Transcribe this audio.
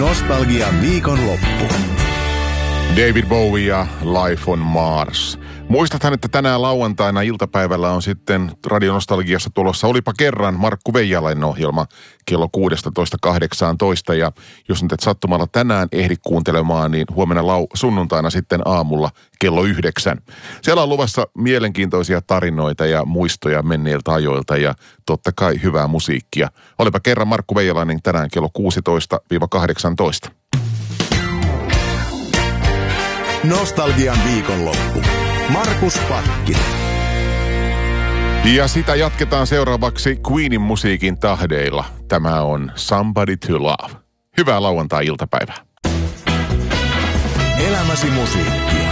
Nostalgian viikonloppu. David Bowie ja Life on Mars. Muistathan, että tänään lauantaina iltapäivällä on sitten Radio Nostalgiassa tulossa Olipa kerran Markku Veijalainen ohjelma kello 16.18. Ja jos nyt et sattumalla tänään ehdi kuuntelemaan, niin huomenna sunnuntaina sitten aamulla kello 9. Siellä on luvassa mielenkiintoisia tarinoita ja muistoja menneiltä ajoilta ja totta kai hyvää musiikkia. Olipa kerran Markku Veijalainen tänään kello 16-18. Nostalgian viikonloppu. Markus Pakkinen. Ja sitä jatketaan seuraavaksi Queenin musiikin tahdeilla. Tämä on Somebody to Love. Hyvää lauantai-iltapäivää. Elämäsi musiikkia.